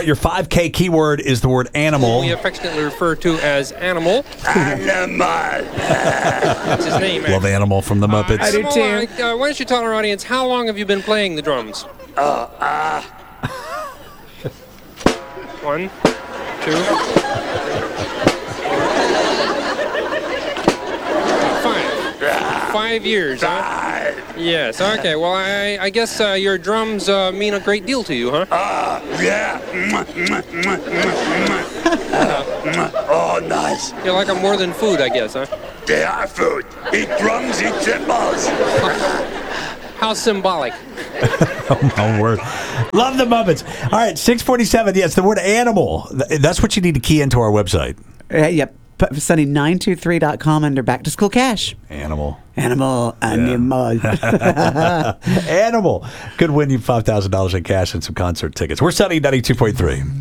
right, your 5K keyword is the word animal. We affectionately refer to as Animal. Animal. That's his name. Love Animal from the Muppets. I do Animal, too. why don't you tell our audience, how long have you been playing the drums? 1, 2, 5 years, huh? Yes, okay. Well, I guess your drums mean a great deal to you, huh? Yeah. Oh, nice. You like them more than food, I guess, huh? They are food. Eat drums, eat cymbals. How symbolic. Oh, word. Love the Muppets. All right, 647. Yes, the word animal. That's what you need to key into our website. Yep. Sunny923.com under Back to School Cash. Animal. Animal. Animal. Could win you $5,000 in cash and some concert tickets. We're Sunny 92.3.